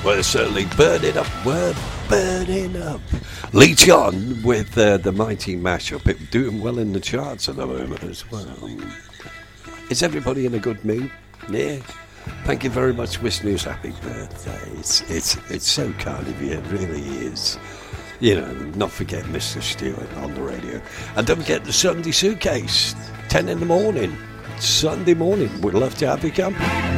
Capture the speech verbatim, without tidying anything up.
We're certainly burning up. We're burning up. Lee John with uh, the Mighty Mashup. It doing well in the charts at the moment as well. Is everybody in a good mood? Yeah. Thank you very much. Wishing you a happy birthday. It's, it's, it's so kind of you. It really is. You know, not forget Mister Stewart on the radio. And don't forget the Sunday Suitcase. ten in the morning. Sunday morning. We'd love to have you come.